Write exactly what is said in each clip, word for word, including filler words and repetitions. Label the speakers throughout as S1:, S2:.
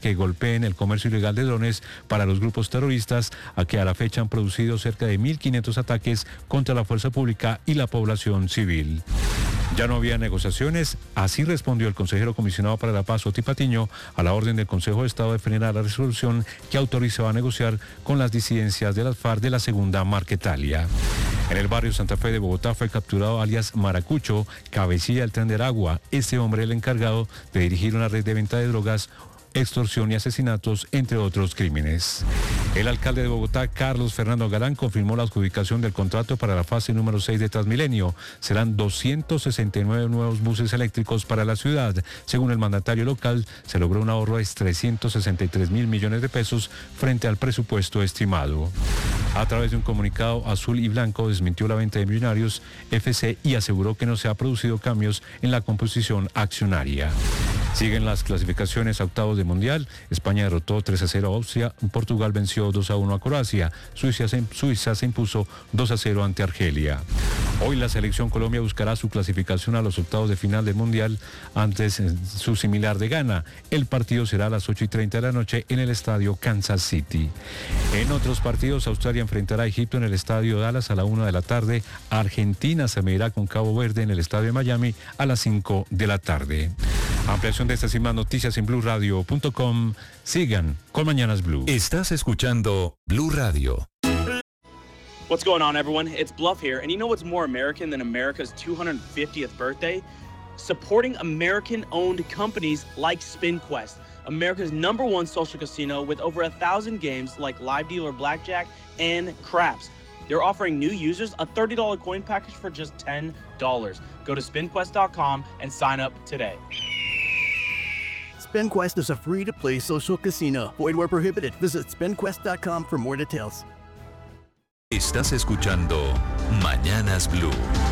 S1: que golpeen el comercio ilegal de drones para los grupos terroristas, a que a la fecha han producido cerca de mil quinientos ataques contra la fuerza pública y la población civil. Ya no había negociaciones, así respondió el consejero comisionado para la paz, Oti Patiño, a la orden del Consejo de Estado de frenar la resolución que autorizaba a negociar con las disidencias de las FARC de la segunda Marquetalia. En el barrio Santa Fe de Bogotá fue capturado alias Maracucho, cabecilla del Tren de Aragua. Este hombre el encargado de dirigir una red de venta de drogas, extorsión y asesinatos, entre otros crímenes. El alcalde de Bogotá, Carlos Fernando Galán, confirmó la adjudicación del contrato para la fase número seis de Transmilenio. Serán doscientos sesenta y nueve nuevos buses eléctricos para la ciudad. Según el mandatario local, se logró un ahorro de trescientos sesenta y tres mil millones de pesos frente al presupuesto estimado. A través de un comunicado, Azul y Blanco desmintió la venta de Millonarios F C y aseguró que no se ha producido cambios en la composición accionaria. Siguen las clasificaciones a octavos de Mundial. España derrotó tres a cero a Austria, Portugal venció dos a uno a Croacia, Suiza se, Suiza se impuso dos a cero ante Argelia. Hoy la selección Colombia buscará su clasificación a los octavos de final del Mundial antes su similar de Ghana. El partido será a las ocho y treinta de la noche en el estadio Kansas City. En otros partidos, Australia enfrentará a Egipto en el estadio Dallas a la una de la tarde. Argentina se medirá con Cabo Verde en el estadio de Miami a las cinco de la tarde. Ampliación de estas y más noticias en blue radio punto com. Sigan con Mañanas Blue.
S2: Estás escuchando Blue Radio.
S3: What's going on, everyone? It's Bluff here, and you know what's more American than America's two hundred fiftieth birthday? Supporting American-owned companies like SpinQuest, America's number one social casino with over a thousand games like Live Dealer Blackjack and Craps. They're offering new users a thirty dollars coin package for just ten dollars. Go to spin quest dot com and sign up today.
S4: SpinQuest is a free-to-play social casino. Void where prohibited. Visit spin quest dot com for more details.
S2: Estás escuchando Mañanas Blue.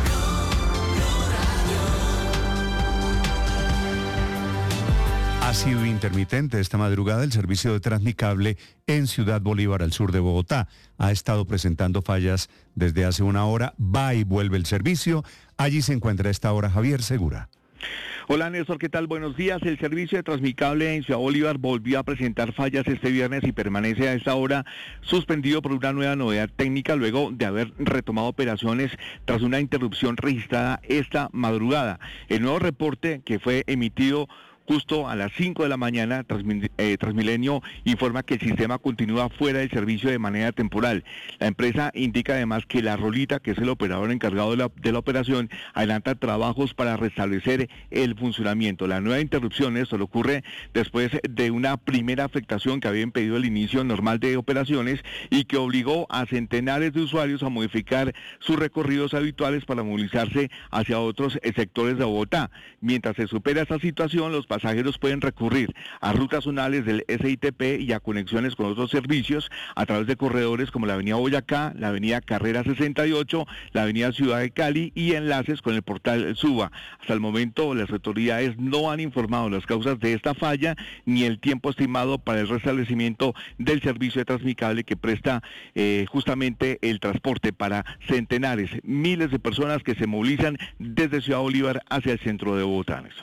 S5: Ha sido intermitente esta madrugada el servicio de Transmicable en Ciudad Bolívar, al sur de Bogotá. Ha estado presentando fallas desde hace una hora. Va y vuelve el servicio. Allí se encuentra a esta hora Javier Segura.
S6: Hola Néstor, ¿qué tal? Buenos días. El servicio de Transmicable en Ciudad Bolívar volvió a presentar fallas este viernes y permanece a esta hora suspendido por una nueva novedad técnica luego de haber retomado operaciones tras una interrupción registrada esta madrugada. El nuevo reporte que fue emitido justo a las cinco de la mañana, Transmi- eh, Transmilenio informa que el sistema continúa fuera del servicio de manera temporal. La empresa indica además que La Rolita, que es el operador encargado de la, de la operación, adelanta trabajos para restablecer el funcionamiento. La nueva interrupción, esto le ocurre después de una primera afectación que había impedido el inicio normal de operaciones y que obligó a centenares de usuarios a modificar sus recorridos habituales para movilizarse hacia otros sectores de Bogotá. Mientras se supera esta situación, los pasajeros pueden recurrir a rutas zonales del S I T P y a conexiones con otros servicios a través de corredores como la avenida Boyacá, la avenida Carrera sesenta y ocho, la avenida Ciudad de Cali y enlaces con el portal Suba. Hasta el momento las autoridades no han informado las causas de esta falla ni el tiempo estimado para el restablecimiento del servicio de Transmicable que presta eh, justamente el transporte para centenares, miles de personas que se movilizan desde Ciudad Bolívar hacia el centro de Bogotá, Néstor.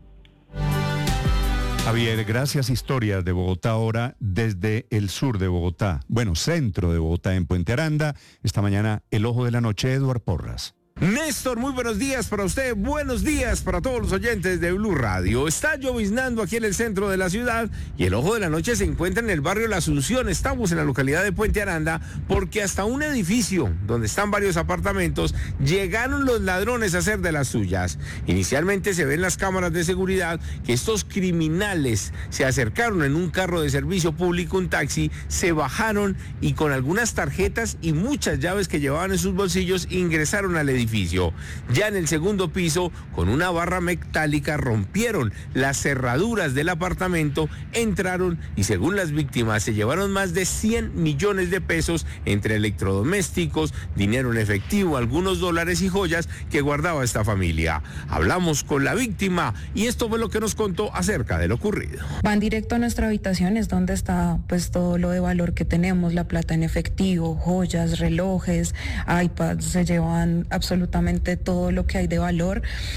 S5: Javier, gracias. Historias de Bogotá ahora desde el sur de Bogotá. Bueno, centro de Bogotá, en Puente Aranda. Esta mañana, el ojo de la noche, Eduard Porras.
S7: Néstor, muy buenos días para usted, buenos días para todos los oyentes de Blue Radio. Está lloviznando aquí en el centro de la ciudad y el ojo de la noche se encuentra en el barrio La Asunción. Estamos en la localidad de Puente Aranda porque hasta un edificio donde están varios apartamentos llegaron los ladrones a hacer de las suyas. Inicialmente se ven las cámaras de seguridad que estos criminales se acercaron en un carro de servicio público, un taxi, se bajaron y con algunas tarjetas y muchas llaves que llevaban en sus bolsillos ingresaron al edificio. Ya en el segundo piso, con una barra metálica, rompieron las cerraduras del apartamento, entraron y según las víctimas se llevaron más de cien millones de pesos entre electrodomésticos, dinero en efectivo, algunos dólares y joyas que guardaba esta familia. Hablamos con la víctima y esto fue lo que nos contó acerca de lo ocurrido.
S8: Van directo a nuestra habitación, es donde está pues todo lo de valor que tenemos, la plata en efectivo, joyas, relojes, iPads, se llevan absolutamente absolutamente todo lo que hay de valor,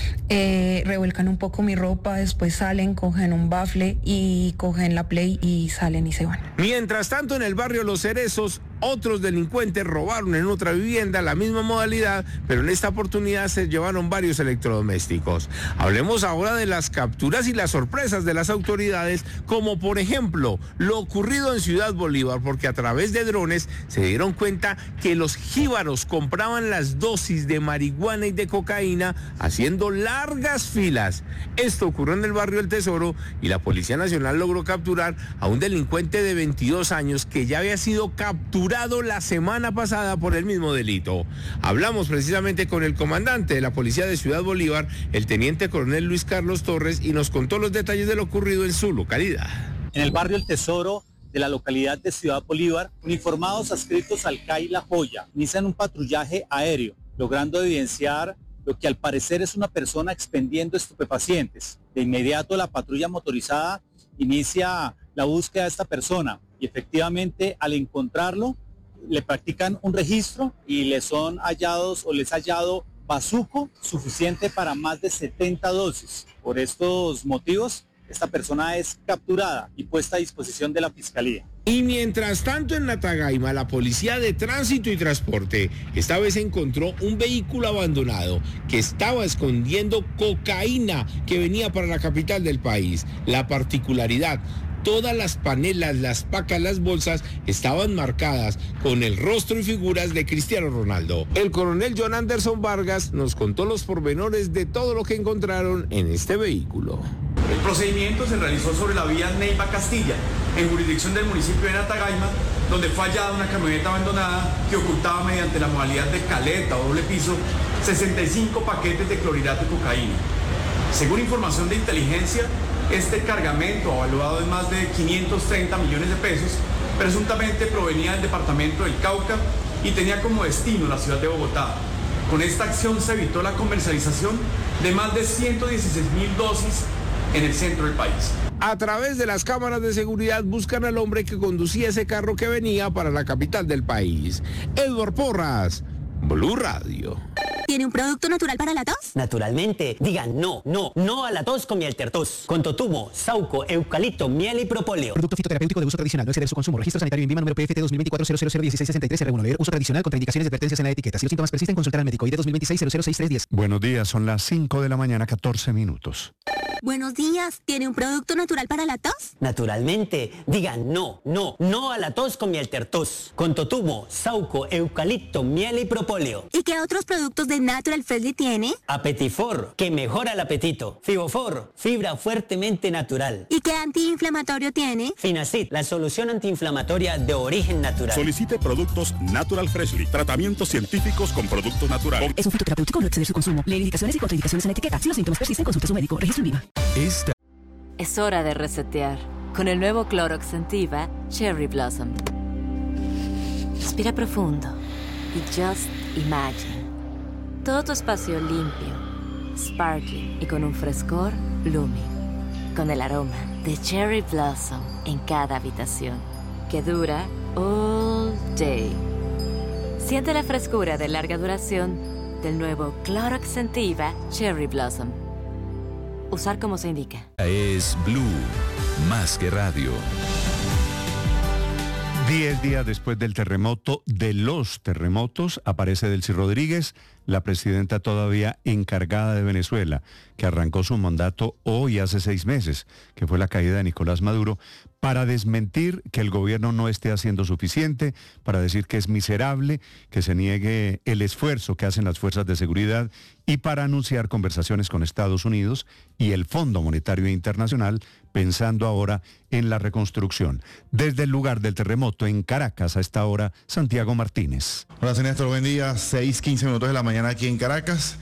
S8: eh, revuelcan un poco mi ropa, después salen, cogen un bafle y cogen la Play y salen y se van.
S7: Mientras tanto, en el barrio Los Cerezos, otros delincuentes robaron en otra vivienda la misma modalidad, pero en esta oportunidad se llevaron varios electrodomésticos. Hablemos ahora de las capturas y las sorpresas de las autoridades, como por ejemplo lo ocurrido en Ciudad Bolívar, porque a través de drones se dieron cuenta que los jíbaros compraban las dosis de marihuana y de cocaína haciendo largas filas. Esto ocurrió en el barrio El Tesoro y la Policía Nacional logró capturar a un delincuente de veintidós años que ya había sido capturado la semana pasada por el mismo delito. Hablamos precisamente con el comandante de la Policía de Ciudad Bolívar, el teniente coronel Luis Carlos Torres, y nos contó los detalles de lo ocurrido en su localidad.
S9: En el barrio El Tesoro de la localidad de Ciudad Bolívar, uniformados adscritos al C A I La Joya inician un patrullaje aéreo, logrando evidenciar lo que al parecer es una persona expendiendo estupefacientes. De inmediato la patrulla motorizada inicia la búsqueda de esta persona y efectivamente al encontrarlo le practican un registro y le son hallados o les ha hallado bazuco suficiente para más de setenta dosis. Por estos motivos, esta persona es capturada y puesta a disposición de la Fiscalía.
S7: Y mientras tanto en Natagaima, la Policía de Tránsito y Transporte esta vez encontró un vehículo abandonado que estaba escondiendo cocaína que venía para la capital del país. La particularidad: todas las panelas, las pacas, las bolsas estaban marcadas con el rostro y figuras de Cristiano Ronaldo. El coronel John Anderson Vargas nos contó los pormenores de todo lo que encontraron en este vehículo.
S10: El procedimiento se realizó sobre la vía Neiva-Castilla, en jurisdicción del municipio de Natagaima, donde fue hallada una camioneta abandonada que ocultaba mediante la modalidad de caleta o doble piso sesenta y cinco paquetes de clorhidrato de cocaína. Según información de inteligencia, este cargamento, evaluado en más de quinientos treinta millones de pesos, presuntamente provenía del departamento del Cauca y tenía como destino la ciudad de Bogotá. Con esta acción se evitó la comercialización de más de ciento dieciséis mil dosis en el centro del país.
S7: A través de las cámaras de seguridad buscan al hombre que conducía ese carro que venía para la capital del país. Edward Porras, Blue Radio.
S11: ¿Tiene un producto natural para la tos?
S12: Naturalmente. Digan no, no, no a la tos con Mieltertos. Con totumo, sauco, eucalipto, miel y propóleo.
S13: Producto fitoterapéutico de uso tradicional. No exceder su consumo. Registro sanitario INVIMA número P F T dos mil veinticuatro cero cero cero dieciséis sesenta y tres R uno. Leer uso tradicional. Contraindicaciones y advertencias en la etiqueta. Si los síntomas persisten, consultar al médico. I D dos mil veintiséis cero cero seis tres diez.
S5: Buenos días, son las cinco de la mañana, catorce minutos.
S11: Buenos días. ¿Tiene un producto natural para la tos?
S12: Naturalmente. Digan no, no, no a la tos con Mieltertos. Con totumo, sauco, eucalipto, miel y propóleo.
S11: ¿Y qué otros productos de Natural Freshly tiene?
S12: Apetifor, que mejora el apetito. Fibofor, fibra fuertemente natural.
S11: ¿Y qué antiinflamatorio tiene?
S12: Finacid, la solución antiinflamatoria de origen natural.
S14: Solicite productos Natural Freshly, tratamientos científicos con productos naturales.
S13: Es un fitoterapéutico, no exceder su consumo. Leer indicaciones y contraindicaciones en la etiqueta. Si los síntomas persisten, consulte a su médico. Registro INVIMA.
S15: Esta es hora de resetear con el nuevo Clorox Scentiva Cherry Blossom. Respira profundo y just imagine todo tu espacio limpio, sparkling y con un frescor blooming, con el aroma de Cherry Blossom en cada habitación que dura all day. Siente la frescura de larga duración del nuevo Clorox Scentiva Cherry Blossom. Usar como se indica.
S2: Es Blue, más que radio.
S5: Diez días después del terremoto, de los terremotos, aparece Delcy Rodríguez, la presidenta todavía encargada de Venezuela, que arrancó su mandato hoy hace seis meses, que fue la caída de Nicolás Maduro, para desmentir que el gobierno no esté haciendo suficiente, para decir que es miserable, que se niegue el esfuerzo que hacen las fuerzas de seguridad y para anunciar conversaciones con Estados Unidos y el Fondo Monetario Internacional, pensando ahora en la reconstrucción. Desde el lugar del terremoto en Caracas a esta hora, Santiago Martínez.
S16: Hola, Néstor, buen día. seis quince minutos de la mañana aquí en Caracas.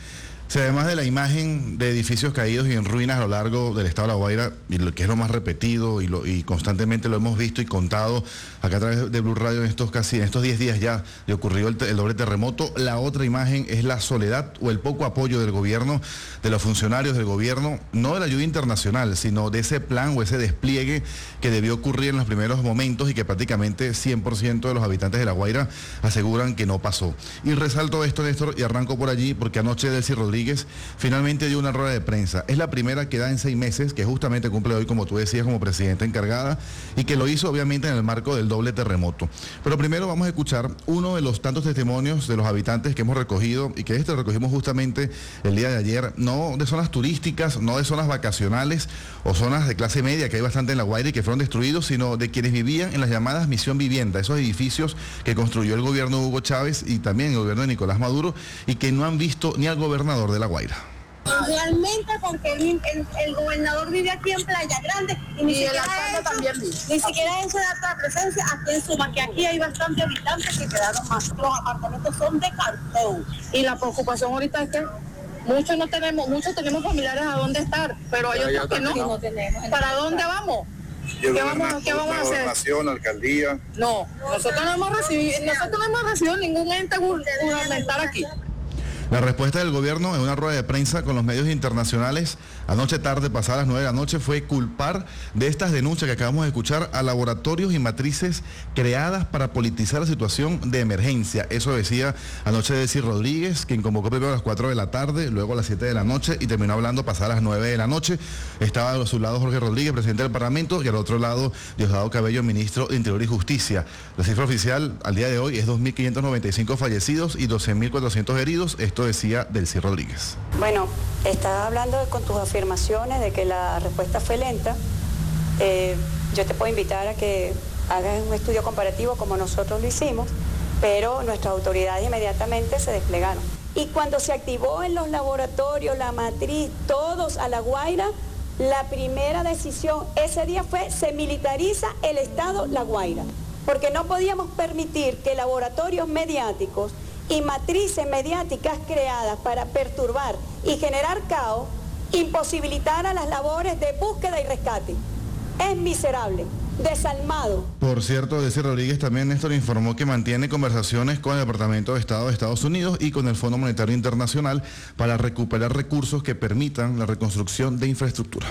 S16: Sí, además de la imagen de edificios caídos y en ruinas a lo largo del estado de La Guaira, y lo que es lo más repetido y, lo, y constantemente lo hemos visto y contado acá a través de Blue Radio en estos casi en estos diez días ya de ocurrido el, el doble terremoto, la otra imagen es la soledad o el poco apoyo del gobierno, de los funcionarios del gobierno, no de la ayuda internacional, sino de ese plan o ese despliegue que debió ocurrir en los primeros momentos y que prácticamente cien por ciento de los habitantes de La Guaira aseguran que no pasó. Y resalto esto, Néstor, y arranco por allí porque anoche Delcy Rodríguez finalmente dio una rueda de prensa. Es la primera que da en seis meses, que justamente cumple hoy, como tú decías, como presidenta encargada, y que lo hizo obviamente en el marco del doble terremoto. Pero primero vamos a escuchar uno de los tantos testimonios de los habitantes que hemos recogido, y que este recogimos justamente el día de ayer, no de zonas turísticas, no de zonas vacacionales o zonas de clase media, que hay bastante en La Guaira y que fueron destruidos, sino de quienes vivían en las llamadas Misión Vivienda, esos edificios que construyó el gobierno de Hugo Chávez y también el gobierno de Nicolás Maduro, y que no han visto ni al gobernador de La Guaira.
S17: Realmente porque el, el, el gobernador vive aquí en Playa Grande y ni y siquiera el eso, también vive. Ni siquiera eso da la presencia aquí en Suma, que aquí hay bastantes habitantes que quedaron más. Los apartamentos son de cartón. Y la preocupación ahorita es que muchos no tenemos, muchos tenemos familiares a dónde estar, pero hay otros que no. no tenemos. ¿Para dónde vamos? ¿Qué vamos, ¿qué vamos a hacer?
S18: Gobernación, alcaldía.
S17: No, nosotros no hemos recibido, nosotros no hemos recibido ningún ente gubernamental aquí.
S16: La respuesta del gobierno en una rueda de prensa con los medios internacionales anoche tarde, pasadas las nueve de la noche, fue culpar de estas denuncias que acabamos de escuchar a laboratorios y matrices creadas para politizar la situación de emergencia. Eso decía anoche Delcy Rodríguez, quien convocó primero a las cuatro de la tarde, luego a las siete de la noche y terminó hablando pasadas las nueve de la noche. Estaba a su lado Jorge Rodríguez, presidente del Parlamento, y al otro lado Diosdado Cabello, ministro de Interior y Justicia. La cifra oficial al día de hoy es dos mil quinientos noventa y cinco fallecidos y doce mil cuatrocientos heridos. Esto decía Delcy Rodríguez.
S19: Bueno, estás hablando de, con tus afirmaciones de que la respuesta fue lenta. Eh, yo te puedo invitar a que hagas un estudio comparativo como nosotros lo hicimos, pero nuestras autoridades inmediatamente se desplegaron. Y cuando se activó en los laboratorios, la matriz, todos a La Guaira, la primera decisión ese día fue: se militariza el Estado La Guaira, porque no podíamos permitir que laboratorios mediáticos y matrices mediáticas creadas para perturbar y generar caos imposibilitaran las labores de búsqueda y rescate. Es miserable, desalmado.
S16: Por cierto, Delcy Rodríguez también, Néstor, informó que mantiene conversaciones con el Departamento de Estado de Estados Unidos y con el Fondo Monetario Internacional para recuperar recursos que permitan la reconstrucción de infraestructura.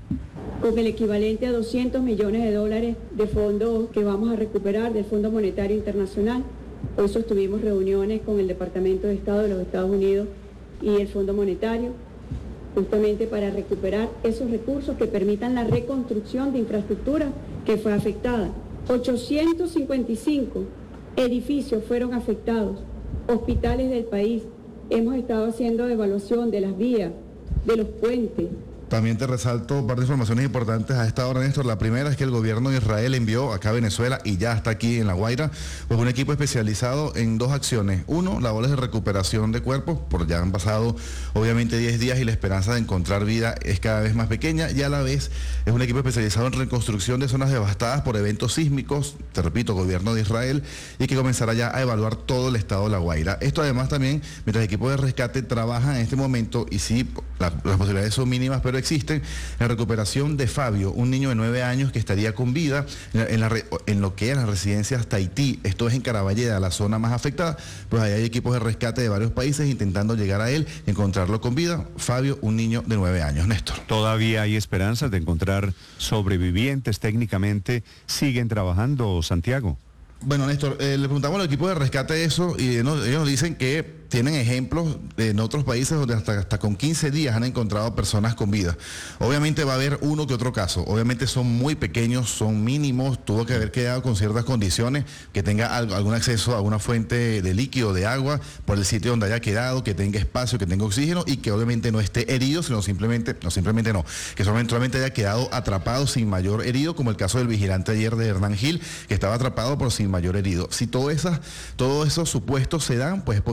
S20: Con el equivalente a doscientos millones de dólares de fondos que vamos a recuperar del Fondo Monetario Internacional. Hoy sostuvimos reuniones con el Departamento de Estado de los Estados Unidos y el Fondo Monetario, justamente para recuperar esos recursos que permitan la reconstrucción de infraestructura que fue afectada. ochocientos cincuenta y cinco edificios fueron afectados, hospitales del país. Hemos estado haciendo evaluación de las vías, de los puentes.
S16: También te resalto un par de informaciones importantes a esta hora, Néstor. La primera es que el gobierno de Israel envió acá a Venezuela, y ya está aquí en La Guaira, pues un equipo especializado en dos acciones. Uno, labores de recuperación de cuerpos, porque ya han pasado obviamente diez días y la esperanza de encontrar vida es cada vez más pequeña, y a la vez es un equipo especializado en reconstrucción de zonas devastadas por eventos sísmicos, te repito, gobierno de Israel, y que comenzará ya a evaluar todo el estado de La Guaira. Esto además también, mientras el equipo de rescate trabaja en este momento, y sí, la, las posibilidades son mínimas, pero existen, la recuperación de Fabio, un niño de nueve años que estaría con vida en, la, en lo que es las residencias Tahití. Esto es en Caraballeda, la zona más afectada, pues ahí hay equipos de rescate de varios países intentando llegar a él y encontrarlo con vida. Fabio, un niño de nueve años, Néstor.
S5: Todavía hay esperanzas de encontrar sobrevivientes. Técnicamente siguen trabajando, Santiago.
S16: Bueno, Néstor, eh, le preguntamos al equipo de rescate eso y ellos nos dicen que tienen ejemplos en otros países donde hasta, hasta con quince días han encontrado personas con vida. Obviamente va a haber uno que otro caso. Obviamente son muy pequeños, son mínimos, tuvo que haber quedado con ciertas condiciones, que tenga algo, algún acceso a una fuente de líquido, de agua, por el sitio donde haya quedado, que tenga espacio, que tenga oxígeno y que obviamente no esté herido, sino simplemente, no simplemente no, que solamente haya quedado atrapado sin mayor herido, como el caso del vigilante ayer de Hernán Gil, que estaba atrapado por sin mayor herido. Si todo esas, todos esos supuestos se dan, pues es posible que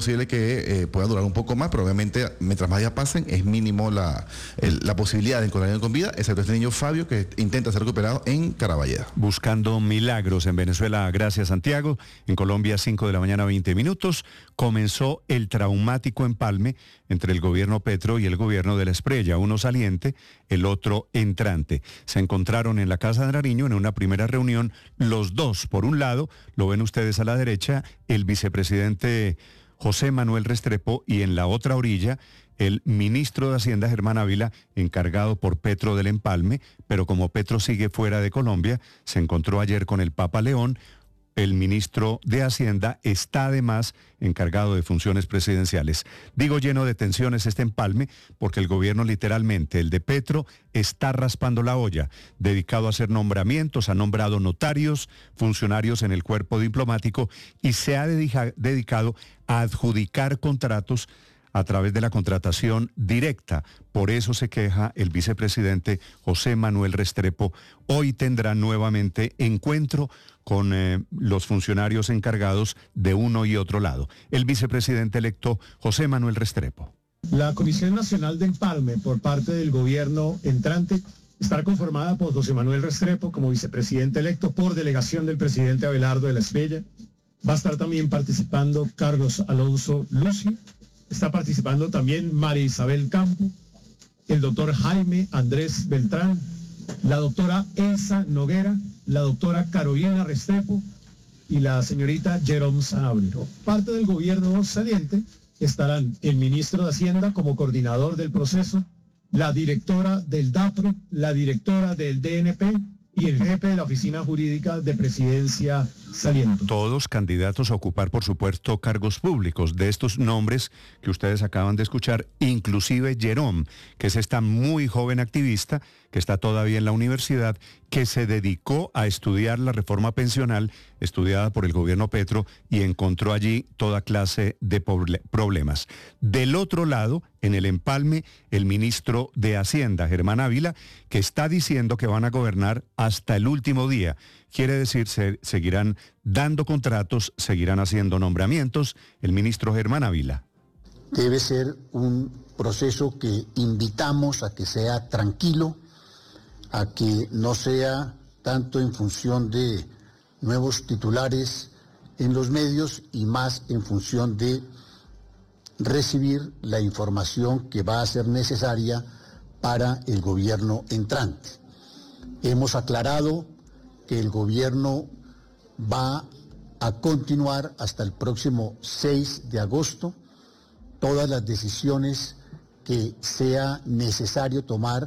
S16: que eh, pueda durar un poco más, pero obviamente mientras más días pasen es mínimo la, el, la posibilidad de encontrar con vida, excepto este niño Fabio que intenta ser recuperado en Caraballeda.
S5: Buscando milagros en Venezuela, gracias Santiago. En Colombia, cinco de la mañana, veinte minutos, comenzó el traumático empalme entre el gobierno Petro y el gobierno de la Espriella, uno saliente, el otro entrante. Se encontraron en la Casa de Nariño en una primera reunión los dos. Por un lado, lo ven ustedes a la derecha, el vicepresidente José Manuel Restrepo, y en la otra orilla, el ministro de Hacienda, Germán Ávila, encargado por Petro del empalme, pero como Petro sigue fuera de Colombia, se encontró ayer con el Papa León. El ministro de Hacienda está además encargado de funciones presidenciales. Digo lleno de tensiones este empalme porque el gobierno literalmente, el de Petro, está raspando la olla, dedicado a hacer nombramientos, ha nombrado notarios, funcionarios en el cuerpo diplomático y se ha dedica- dedicado a adjudicar contratos a través de la contratación directa. Por eso se queja el vicepresidente José Manuel Restrepo. Hoy tendrá nuevamente encuentro con eh, los funcionarios encargados de uno y otro lado. El vicepresidente electo José Manuel Restrepo.
S18: La Comisión Nacional de Empalme por parte del gobierno entrante estará conformada por José Manuel Restrepo como vicepresidente electo por delegación del presidente Abelardo de la Espriella. Va a estar también participando Carlos Alonso Lucio. Está participando también María Isabel Campo, el doctor Jaime Andrés Beltrán, la doctora Elsa Noguera, la doctora Carolina Restrepo y la señorita Jerome Sanabria. Parte del gobierno saliente estarán el ministro de Hacienda como coordinador del proceso, la directora del DAPRO, la directora del D N P y el jefe de la Oficina Jurídica de Presidencia saliente.
S5: Todos candidatos a ocupar, por supuesto, cargos públicos. De estos nombres que ustedes acaban de escuchar, inclusive Jerome, que es esta muy joven activista, que está todavía en la universidad, que se dedicó a estudiar la reforma pensional estudiada por el gobierno Petro y encontró allí toda clase de problemas. Del otro lado, en el empalme, el ministro de Hacienda, Germán Ávila, que está diciendo que van a gobernar hasta el último día. Quiere decir, se seguirán dando contratos, seguirán haciendo nombramientos. El ministro Germán Ávila.
S21: Debe ser un proceso que invitamos a que sea tranquilo, a que no sea tanto en función de nuevos titulares en los medios y más en función de recibir la información que va a ser necesaria para el gobierno entrante. Hemos aclarado que el gobierno va a continuar hasta el próximo seis de agosto. Todas las decisiones que sea necesario tomar,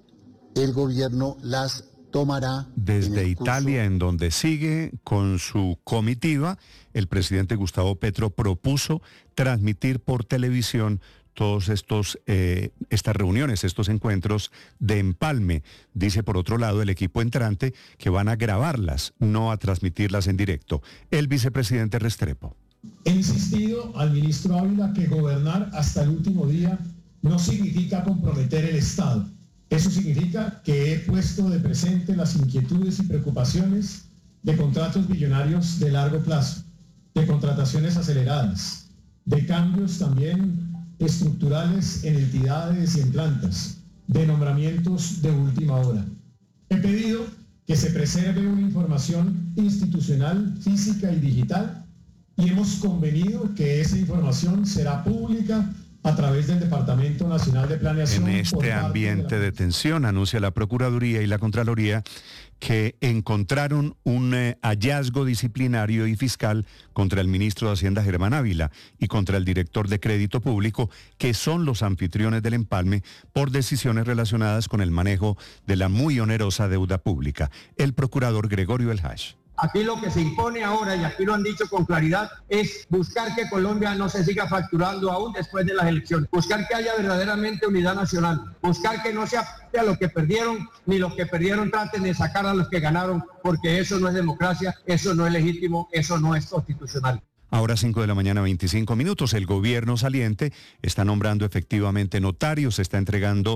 S21: el gobierno las tomará.
S5: Desde Italia, en donde sigue con su comitiva, el presidente Gustavo Petro propuso transmitir por televisión todos estos eh, estas reuniones, estos encuentros de empalme. Dice por otro lado el equipo entrante que van a grabarlas, no a transmitirlas en directo. El vicepresidente Restrepo.
S18: He insistido al ministro Ávila que gobernar hasta el último día no significa comprometer el Estado. Eso significa que he puesto de presente las inquietudes y preocupaciones de contratos millonarios de largo plazo, de contrataciones aceleradas, de cambios también estructurales en entidades y en plantas, de nombramientos de última hora. He pedido que se preserve una información institucional, física y digital, y hemos convenido que esa información será pública a través del Departamento Nacional de Planeación.
S5: En este ambiente de, la... de tensión, anuncia la Procuraduría y la Contraloría que encontraron un eh, hallazgo disciplinario y fiscal contra el ministro de Hacienda Germán Ávila y contra el director de Crédito Público, que son los anfitriones del empalme por decisiones relacionadas con el manejo de la muy onerosa deuda pública. El procurador Gregorio El Hash.
S22: Aquí lo que se impone ahora, y aquí lo han dicho con claridad, es buscar que Colombia no se siga fracturando aún después de las elecciones, buscar que haya verdaderamente unidad nacional, buscar que no se aplique a los que perdieron, ni los que perdieron traten de sacar a los que ganaron, porque eso no es democracia, eso no es legítimo, eso no es constitucional.
S5: Ahora cinco de la mañana, veinticinco minutos. El gobierno saliente está nombrando efectivamente notarios, está entregando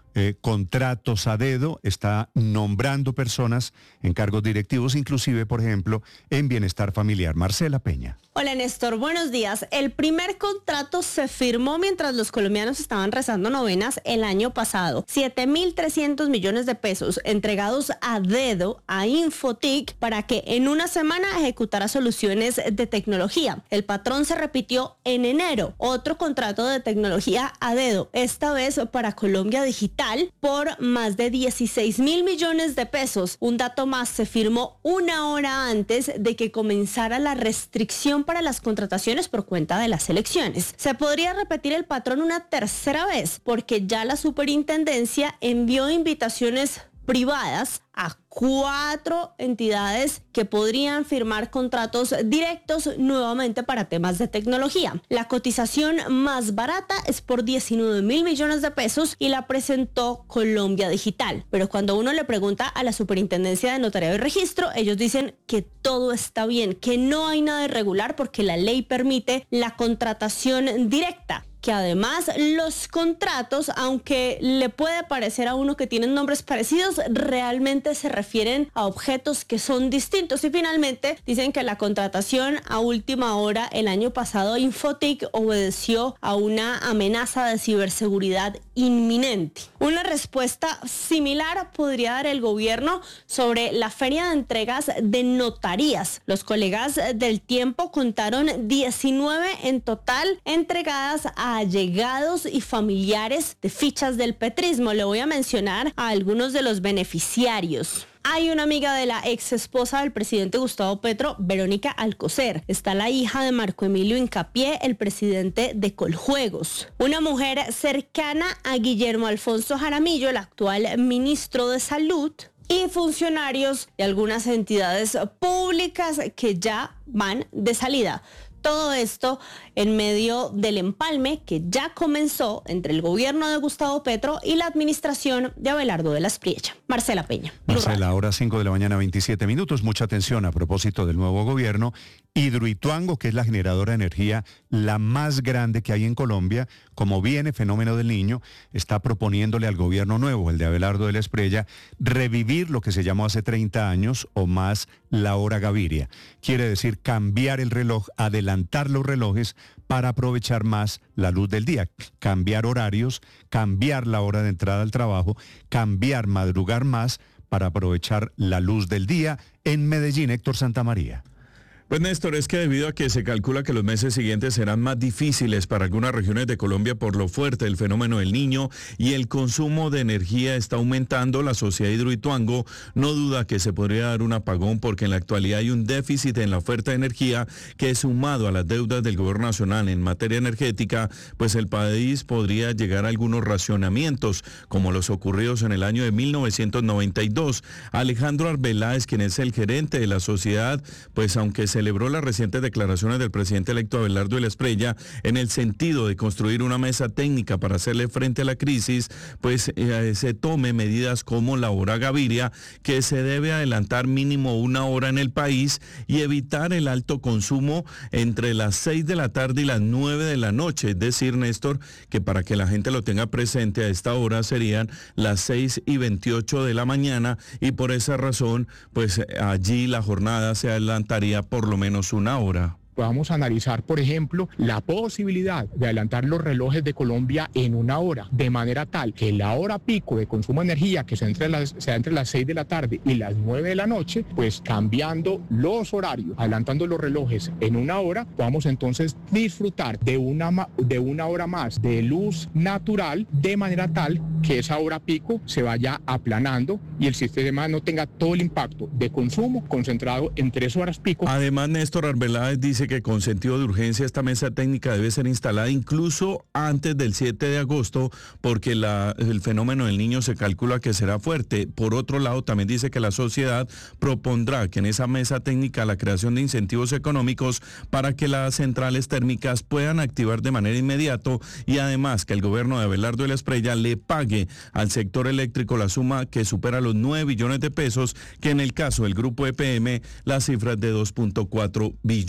S5: eh, contratos a dedo, está nombrando personas en cargos directivos, inclusive, por ejemplo, en bienestar familiar. Marcela Peña.
S1: Hola Néstor, buenos días. El primer contrato se firmó mientras los colombianos estaban rezando novenas el año pasado. siete mil trescientos millones de pesos entregados a dedo a Infotic para que en una semana ejecutara soluciones de tecnología. El patrón se repitió en enero. Otro contrato de tecnología a dedo, esta vez para Colombia Digital, por más de dieciséis mil millones de pesos. Un dato más, se firmó una hora antes de que comenzara la restricción para las contrataciones por cuenta de las elecciones. Se podría repetir el patrón una tercera vez porque ya la superintendencia envió invitaciones privadas a cuatro entidades que podrían firmar contratos directos nuevamente para temas de tecnología. La cotización más barata es por diecinueve mil millones de pesos y la presentó Colombia Digital. Pero cuando uno le pregunta a la Superintendencia de Notariado y Registro, ellos dicen que todo está bien, que no hay nada irregular porque la ley permite la contratación directa. Que además los contratos, aunque le puede parecer a uno que tienen nombres parecidos, realmente se refieren a objetos que son distintos. Y finalmente dicen que la contratación a última hora el año pasado Infotic obedeció a una amenaza de ciberseguridad inminente. Una respuesta similar podría dar el gobierno sobre la feria de entregas de notarías. Los colegas del Tiempo contaron diecinueve en total entregadas a allegados y familiares de fichas del petrismo. Le voy a mencionar a algunos de los beneficiarios. Hay una amiga de la ex esposa del presidente Gustavo Petro, Verónica Alcocer. Está la hija de Marco Emilio Hincapié, el presidente de Coljuegos. Una mujer cercana a Guillermo Alfonso Jaramillo, el actual ministro de Salud. Y funcionarios de algunas entidades públicas que ya van de salida. Todo esto en medio del empalme que ya comenzó entre el gobierno de Gustavo Petro y la administración de Abelardo de la Espriella. Marcela Peña.
S5: Marcela, ahora cinco de la mañana, veintisiete minutos. Mucha atención a propósito del nuevo gobierno. Hidroituango, que es la generadora de energía la más grande que hay en Colombia, como viene fenómeno del Niño, está proponiéndole al gobierno nuevo, el de Abelardo de la Espriella, revivir lo que se llamó hace treinta años o más la hora Gaviria. Quiere decir cambiar el reloj, adelantar los relojes para aprovechar más la luz del día, cambiar horarios, cambiar la hora de entrada al trabajo, cambiar, madrugar más para aprovechar la luz del día. En Medellín, Héctor Santamaría.
S3: Pues Néstor, es que debido a que se calcula que los meses siguientes serán más difíciles para algunas regiones de Colombia por lo fuerte del fenómeno del Niño y el consumo de energía está aumentando, la sociedad Hidroituango no duda que se podría dar un apagón porque en la actualidad hay un déficit en la oferta de energía que, sumado a las deudas del gobierno nacional en materia energética, pues el país podría llegar a algunos racionamientos como los ocurridos en el año de mil novecientos noventa y dos. Alejandro Arbeláez, quien es el gerente de la sociedad, pues aunque se celebró las recientes declaraciones del presidente electo Abelardo de la Espriella en el sentido de construir una mesa técnica para hacerle frente a la crisis, pues eh, se tome medidas como la hora Gaviria, que se debe adelantar mínimo una hora en el país y evitar el alto consumo entre las seis de la tarde y las nueve de la noche. Es decir, Néstor, que para que la gente lo tenga presente a esta hora serían las seis y veintiocho de la mañana y por esa razón, pues allí la jornada se adelantaría por lo menos una hora.
S23: Podamos analizar, por ejemplo, la posibilidad de adelantar los relojes de Colombia en una hora, de manera tal que la hora pico de consumo de energía, que sea entre las, sea entre las seis de la tarde y las nueve de la noche, pues cambiando los horarios, adelantando los relojes en una hora, podamos entonces disfrutar de una, de una hora más de luz natural, de manera tal que esa hora pico se vaya aplanando y el sistema no tenga todo el impacto de consumo concentrado en tres horas pico.
S3: Además, Néstor Arbeláez dice que con sentido de urgencia esta mesa técnica debe ser instalada incluso antes del siete de agosto porque la, el fenómeno del Niño se calcula que será fuerte. Por otro lado, también dice que la sociedad propondrá que en esa mesa técnica la creación de incentivos económicos para que las centrales térmicas puedan activar de manera inmediata y además que el gobierno de Abelardo de la Espriella le pague al sector eléctrico la suma que supera los nueve billones de pesos, que en el caso del grupo E P M la cifra es de dos punto cuatro billones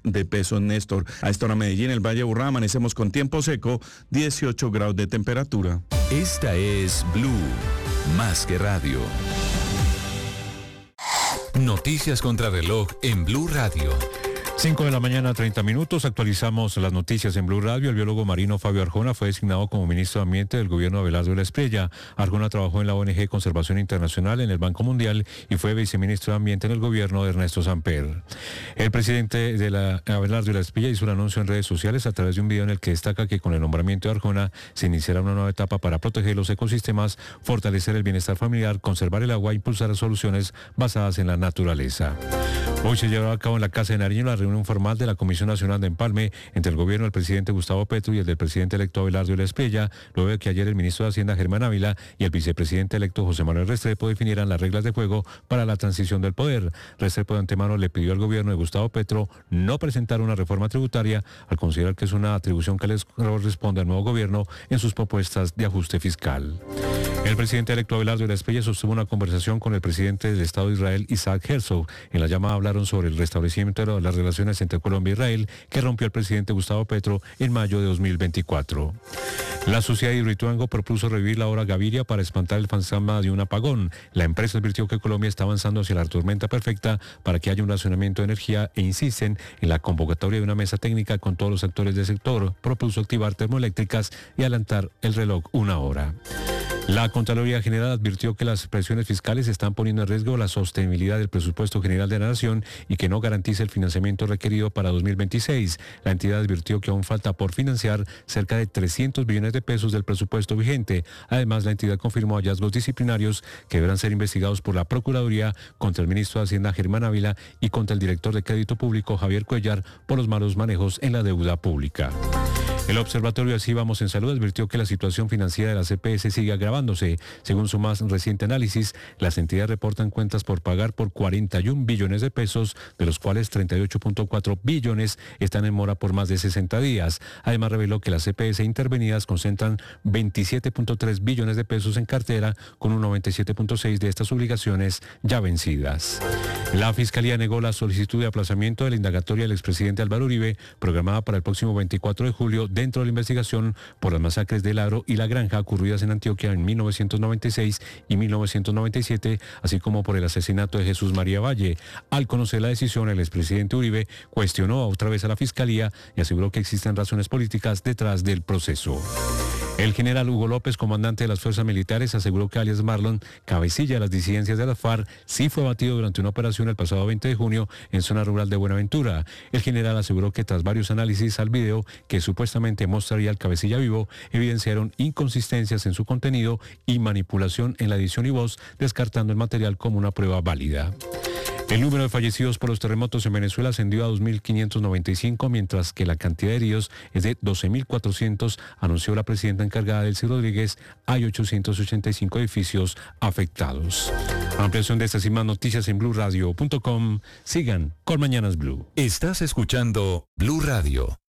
S3: de pesos, Néstor. A esta hora Medellín, el Valle de Aburrá, amanecemos con tiempo seco, dieciocho grados de temperatura.
S2: Esta es Blue, más que radio. Noticias contra reloj en Blue Radio.
S4: cinco de la mañana, treinta minutos. Actualizamos las noticias en Blue Radio. El biólogo marino Fabio Arjona fue designado como ministro de Ambiente del gobierno de Abelardo de la Espriella. Arjona trabajó en la O N G Conservación Internacional, en el Banco Mundial y fue viceministro de Ambiente en el gobierno de Ernesto Samper. El presidente de la Abelardo de la Espriella hizo un anuncio en redes sociales a través de un video en el que destaca que con el nombramiento de Arjona se iniciará una nueva etapa para proteger los ecosistemas, fortalecer el bienestar familiar, conservar el agua e impulsar soluciones basadas en la naturaleza. Hoy se llevará a cabo en la Casa de Nariño la reunión formal de la Comisión Nacional de Empalme entre el gobierno del presidente Gustavo Petro y el del presidente electo Abelardo de la Espriella, luego de que ayer el ministro de Hacienda Germán Ávila y el vicepresidente electo José Manuel Restrepo definieran las reglas de juego para la transición del poder. Restrepo de antemano le pidió al gobierno de Gustavo Petro no presentar una reforma tributaria al considerar que es una atribución que les corresponde al nuevo gobierno en sus propuestas de ajuste fiscal. El presidente electo Abelardo de la Espriella sostuvo una conversación con el presidente del Estado de Israel, Isaac Herzog. En la llamada hablaron sobre el restablecimiento de las relaciones entre Colombia e Israel que rompió el presidente Gustavo Petro en mayo de dos mil veinticuatro. La sociedad de Hidroituango propuso revivir la hora Gaviria para espantar el fantasma de un apagón. La empresa advirtió que Colombia está avanzando hacia la tormenta perfecta para que haya un racionamiento de energía e insisten en la convocatoria de una mesa técnica con todos los actores del sector. Propuso activar termoeléctricas y adelantar el reloj una hora. La Contraloría General advirtió que las presiones fiscales están poniendo en riesgo la sostenibilidad del presupuesto general de la Nación y que no garantiza el financiamiento requerido para dos mil veintiséis. La entidad advirtió que aún falta por financiar cerca de trescientos billones de pesos del presupuesto vigente. Además, la entidad confirmó hallazgos disciplinarios que deberán ser investigados por la Procuraduría contra el ministro de Hacienda Germán Ávila y contra el director de Crédito Público Javier Cuellar por los malos manejos en la deuda pública. El Observatorio Así Vamos en Salud advirtió que la situación financiera de la C P S sigue agravándose. Según su más reciente análisis, las entidades reportan cuentas por pagar por cuarenta y un billones de pesos, de los cuales treinta y ocho punto cuatro billones están en mora por más de sesenta días. Además, reveló que las C P S intervenidas concentran veintisiete punto tres billones de pesos en cartera, con un noventa y siete punto seis de estas obligaciones ya vencidas. La Fiscalía negó la solicitud de aplazamiento de la indagatoria del expresidente Álvaro Uribe, programada para el próximo veinticuatro de julio, dentro de la investigación por las masacres del Agro y La Granja ocurridas en Antioquia en mil novecientos noventa y seis y mil novecientos noventa y siete, así como por el asesinato de Jesús María Valle. Al conocer la decisión, el expresidente Uribe cuestionó otra vez a la Fiscalía y aseguró que existen razones políticas detrás del proceso. El general Hugo López, comandante de las fuerzas militares, aseguró que alias Marlon, cabecilla de las disidencias de las FARC, sí fue abatido durante una operación el pasado veinte de junio en zona rural de Buenaventura. El general aseguró que tras varios análisis al video que supuestamente mostraría al cabecilla vivo, evidenciaron inconsistencias en su contenido y manipulación en la edición y voz, descartando el material como una prueba válida. El número de fallecidos por los terremotos en Venezuela ascendió a dos mil quinientos noventa y cinco, mientras que la cantidad de heridos es de doce mil cuatrocientos, anunció la presidenta encargada Delcy Rodríguez. Hay ochocientos ochenta y cinco edificios afectados. Ampliación de estas y más noticias en blue radio punto com. Sigan con Mañanas Blue.
S2: Estás escuchando Blue Radio.